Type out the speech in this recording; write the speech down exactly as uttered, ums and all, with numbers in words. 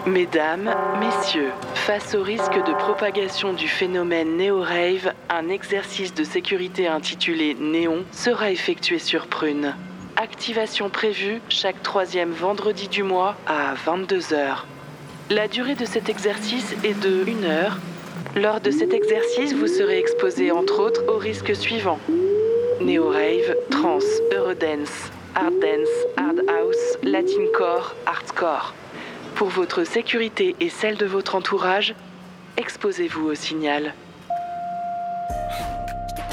Mesdames, messieurs, face au risque de propagation du phénomène Néo-Rave, un exercice de sécurité intitulé Néon sera effectué sur Prune. Activation prévue chaque troisième vendredi du mois à vingt-deux heures. La durée de cet exercice est de une heure. Lors de cet exercice, vous serez exposé entre autres aux risques suivants. Néo-Rave, Trance, Eurodance, Hard Dance, Hard House, Latincore, Hardcore. Pour votre sécurité et celle de votre entourage, exposez-vous au signal.